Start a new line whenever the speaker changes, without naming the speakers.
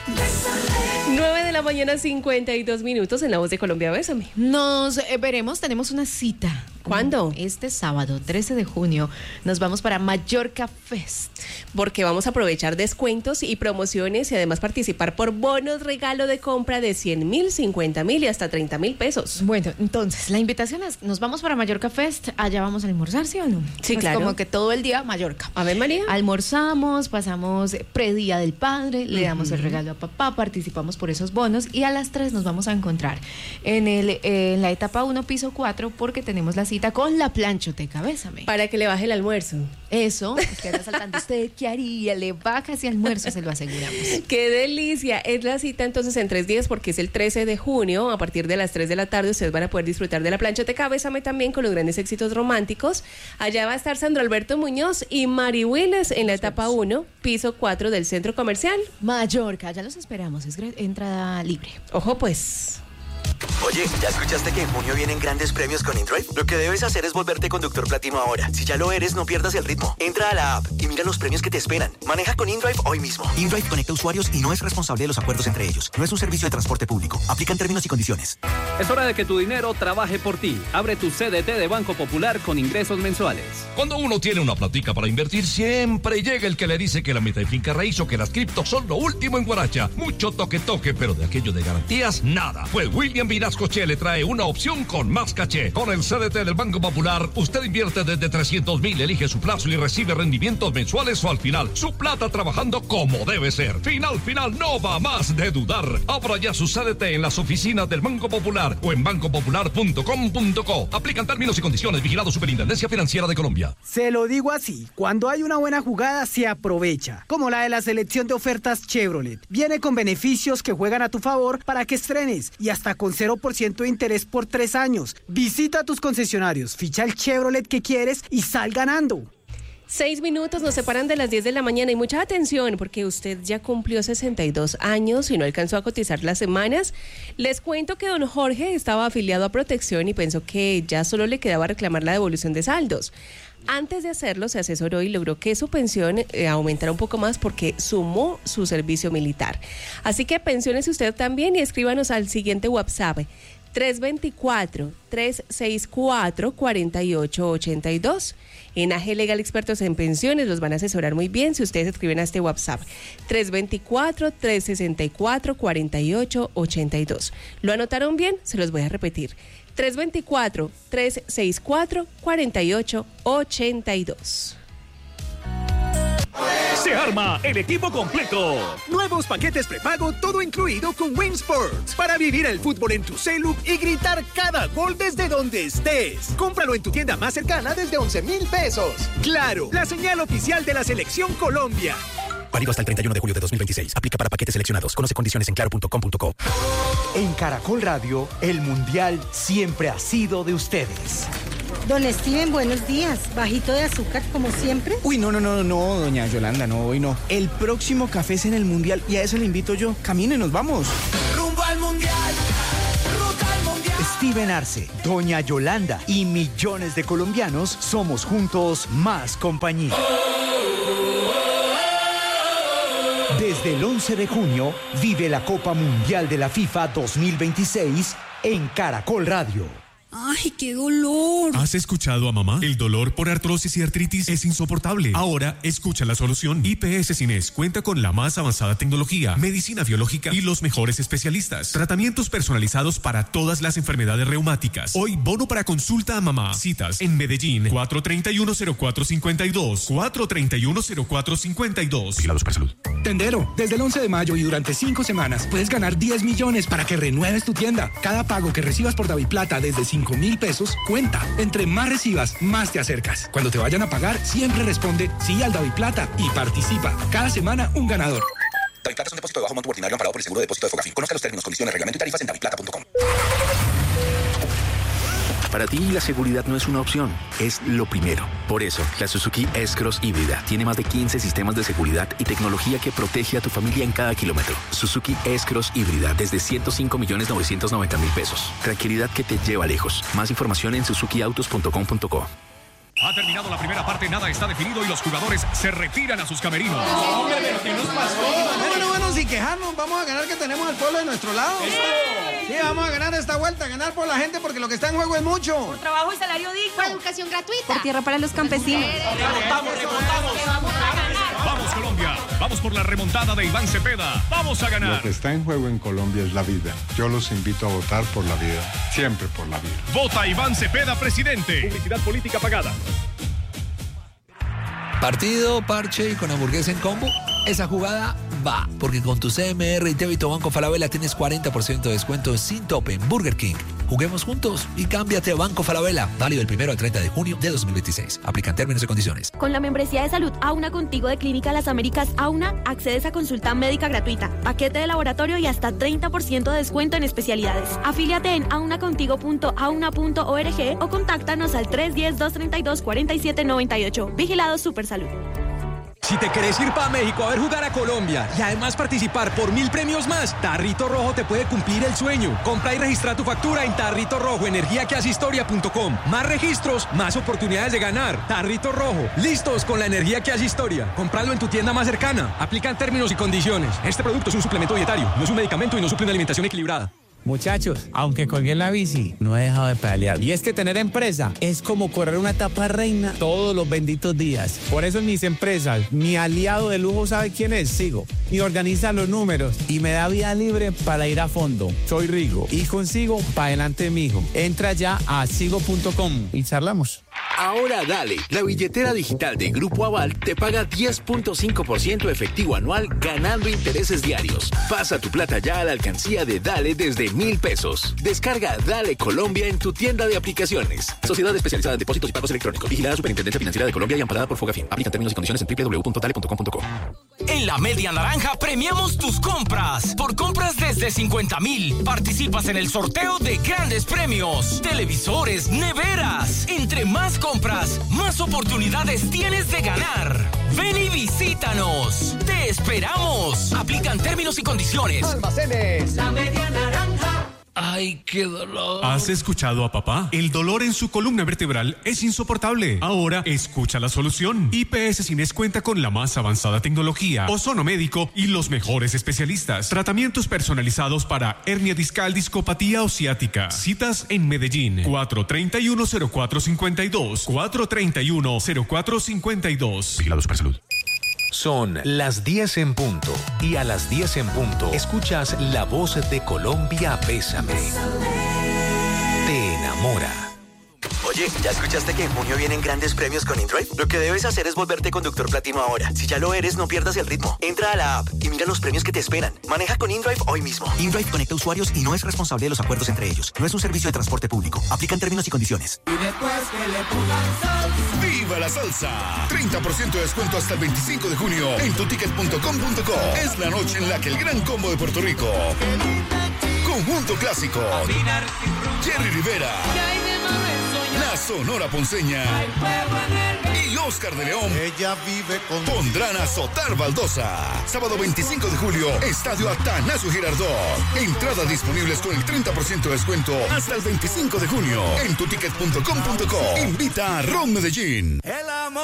9 de la mañana, 52 minutos en La Voz de Colombia. Bésame.
Nos veremos, tenemos una cita.
¿Cuándo?
Este sábado, 13 de junio, nos vamos para Mallorca Fest.
Porque vamos a aprovechar descuentos y promociones y además participar por bonos regalo de compra de 100.000, 50.000 y hasta 30.000 pesos.
Bueno, entonces, la invitación es, nos vamos para Mallorca Fest, allá vamos a almorzar, ¿sí o no?
Sí,
pues
claro.
como que todo el día Mallorca.
A ver, María.
Almorzamos, pasamos predía del padre, le damos el regalo a papá, participamos por esos bonos y a las 3 nos vamos a encontrar en la etapa 1, piso 4, porque tenemos la cita con la planchoteca. Bésame.
Para que le baje el almuerzo.
Eso, usted está saltando. ¿Usted qué haría? Le baja ese almuerzo, se lo aseguramos.
¡Qué delicia! Es la cita entonces en 3 días porque es el 13 de junio. A partir de las 3 de la tarde ustedes van a poder disfrutar de la planchoteca. Bésame también con los grandes éxitos románticos. Allá va a estar Sandro Alberto Muñoz y Mari Willes en la etapa 1, piso 4 del centro comercial.
Mallorca, ya los esperamos. Es entrada libre.
Ojo pues.
Oye, ¿ya escuchaste que en junio vienen grandes premios con InDrive? Lo que debes hacer es volverte conductor platino ahora. Si ya lo eres, no pierdas el ritmo. Entra a la app y mira los premios que te esperan. Maneja con InDrive hoy mismo. InDrive conecta usuarios y no es responsable de los acuerdos entre ellos. No es un servicio de transporte público. Aplican términos y condiciones.
Es hora de que tu dinero trabaje por ti. Abre tu CDT de Banco Popular con ingresos mensuales.
Cuando uno tiene una platica para invertir, siempre llega el que le dice que la meta de finca raíz o que las criptos son lo último en Guaracha. Mucho toque, pero de aquello de garantías, nada. Pues William Vinasco Che le trae una opción con más caché. Con el CDT del Banco Popular, usted invierte desde 300.000, elige su plazo y recibe rendimientos mensuales o al final. Su plata trabajando como debe ser. Final, no va más de dudar. Abra ya su CDT en las oficinas del Banco Popular o en bancopopular.com.co. Aplican términos y condiciones. Vigilado Superintendencia Financiera de Colombia.
Se lo digo así, cuando hay una buena jugada se aprovecha, como la de la selección de ofertas Chevrolet. Viene con beneficios que juegan a tu favor para que estrenes y hasta con 0% de interés por 3 años. Visita a tus concesionarios, ficha el Chevrolet que quieres y sal ganando.
6 minutos nos separan de las 10 de la mañana y mucha atención porque usted ya cumplió 62 años y no alcanzó a cotizar las semanas. Les cuento que don Jorge estaba afiliado a Protección y pensó que ya solo le quedaba reclamar la devolución de saldos. Antes de hacerlo, se asesoró y logró que su pensión aumentara un poco más porque sumó su servicio militar. Así que pensiónese usted también y escríbanos al siguiente WhatsApp. 324-364-4882. En AG Legal Expertos en Pensiones los van a asesorar muy bien si ustedes escriben a este WhatsApp 324-364-4882. ¿Lo anotaron bien? Se los voy a repetir. 324-364-4882.
Se arma el equipo completo. Nuevos paquetes prepago, todo incluido con Win Sports. Para vivir el fútbol en tu celu y gritar cada gol desde donde estés. Cómpralo en tu tienda más cercana desde 11,000 pesos. Claro, la señal oficial de la Selección Colombia.
Válido hasta el 31 de julio de 2026. Aplica para paquetes seleccionados. Conoce condiciones en claro.com.co.
En Caracol Radio, el Mundial siempre ha sido de ustedes.
Don Steven, buenos días. ¿Bajito de azúcar como siempre?
Uy, no, doña Yolanda, no, hoy no. El próximo café es en el Mundial y a eso le invito yo. Camine, nos vamos.
Rumbo al Mundial. Ruta al Mundial.
Steven Arce, doña Yolanda y millones de colombianos somos juntos más compañía. Desde el 11 de junio, vive la Copa Mundial de la FIFA 2026 en Caracol Radio.
¡Ay, qué dolor!
¿Has escuchado a mamá? El dolor por artrosis y artritis es insoportable. Ahora, escucha la solución. IPS Cines cuenta con la más avanzada tecnología, medicina biológica y los mejores especialistas. Tratamientos personalizados para todas las enfermedades reumáticas. Hoy, bono para consulta a mamá. Citas en Medellín, 431-0452. 431-0452.
Vigilados para salud. Tendero, desde el 11 de mayo y durante 5 semanas puedes ganar 10 millones para que renueves tu tienda. Cada pago que recibas por DaviPlata desde 5,000 pesos cuenta. Entre más recibas, más te acercas. Cuando te vayan a pagar, siempre responde sí al DaviPlata y participa. Cada semana un ganador.
DaviPlata es un depósito de bajo monto ordinario amparado por el seguro de depósito de Fogafín. Conozca los términos, condiciones, reglamento y tarifas en daviplata.com.
Para ti la seguridad no es una opción, es lo primero. Por eso, la Suzuki S-Cross híbrida tiene más de 15 sistemas de seguridad y tecnología que protege a tu familia en cada kilómetro. Suzuki S-Cross híbrida desde 105.990.000 pesos. Tranquilidad que te lleva lejos. Más información en suzukiautos.com.co.
Ha terminado la primera parte, nada está definido y los jugadores se retiran a sus camerinos.
¡Hombre, pero qué nos pasó!
Bueno,
sin quejarnos, vamos a ganar, que tenemos al pueblo de nuestro lado. Sí, vamos a ganar esta vuelta, ganar por la gente, porque lo que está en juego es mucho.
Por trabajo y salario digno.
Por educación gratuita.
Por tierra para los campesinos.
Remontamos. Vamos, Colombia. Vamos por la remontada de Iván Cepeda. Vamos a ganar.
Lo que está en juego en Colombia es la vida. Yo los invito a votar por la vida. Siempre por la vida.
Vota Iván Cepeda, presidente. Publicidad política pagada.
Partido, parche y con hamburguesa en combo. Esa jugada va, porque con tu CMR y débito Banco Falabella tienes 40% de descuento sin tope en Burger King. Juguemos juntos y cámbiate a Banco Falabella. Válido del 1 al 30 de junio de 2026. Aplican términos y condiciones.
Con la membresía de salud Auna Contigo de Clínica Las Américas Auna, accedes a consulta médica gratuita, paquete de laboratorio y hasta 30% de descuento en especialidades. Afíliate en aunacontigo.auna.org o contáctanos al 310-232-4798. Vigilado Supersalud.
Si te querés ir para México a ver jugar a Colombia y además participar por 1000 premios más, Tarrito Rojo te puede cumplir el sueño. Compra y registra tu factura en Tarrito Rojo, energiaquehacehistoria.com. Más registros, más oportunidades de ganar. Tarrito Rojo, listos con la energía que hace historia. Compralo en tu tienda más cercana. Aplican términos y condiciones. Este producto es un suplemento dietario, no es un medicamento y no suple una alimentación equilibrada.
Muchachos, aunque colgué en la bici, no he dejado de pedalear. Y es que tener empresa es como correr una etapa reina todos los benditos días. Por eso en mis empresas, mi aliado de lujo, ¿sabe quién es? Sigo. Y organiza los números y me da vía libre para ir a fondo. Soy Rigo y consigo para adelante, mijo. Entra ya a sigo.com y charlamos.
Ahora Dale, la billetera digital de Grupo Aval te paga 10.5% efectivo anual ganando intereses diarios. Pasa tu plata ya a la alcancía de Dale desde 1,000 pesos. Descarga Dale Colombia en tu tienda de aplicaciones. Sociedad especializada en depósitos y pagos electrónicos. Vigilada Superintendencia Financiera de Colombia y amparada por Fogafín. Aplican términos y condiciones en www.dale.com.co.
En la Media Naranja premiamos tus compras. Por compras desde 50,000, participas en el sorteo de grandes premios. Televisores, neveras. Entre más compras, más oportunidades tienes de ganar. Ven y visítanos. ¡Te esperamos! Aplican términos y condiciones.
Almacenes La Media Naranja.
¡Ay, qué dolor!
¿Has escuchado a papá? El dolor en su columna vertebral es insoportable. Ahora escucha la solución. IPS Cines cuenta con la más avanzada tecnología, ozono médico y los mejores especialistas. Tratamientos personalizados para hernia discal, discopatía o ciática. Citas en Medellín. 431-0452. 431-0452.
Vigilado Supersalud. Son las 10 en punto y a las 10 en punto escuchas La Voz de Colombia, Bésame. Te enamora.
Oye, ¿ya escuchaste que en junio vienen grandes premios con InDrive? Lo que debes hacer es volverte conductor platino ahora. Si ya lo eres, no pierdas el ritmo. Entra a la app y mira los premios que te esperan. Maneja con InDrive hoy mismo.
InDrive conecta usuarios y no es responsable de los acuerdos entre ellos. No es un servicio de transporte público. Aplican términos y condiciones.
Y después que le pongan salsa.
¡Viva la salsa! 30% de descuento hasta el 25 de junio en tuticket.com.co. Es la noche en la que el gran combo de Puerto Rico. Conjunto clásico. Jerry Rivera. La Sonora Ponceña y Oscar de León pondrán a azotar baldosa. Sábado 25 de julio, Estadio Atanasio Girardot. Entradas disponibles con el 30% de descuento hasta el 25 de junio en tuticket.com.co. Invita a Ron Medellín.
El amor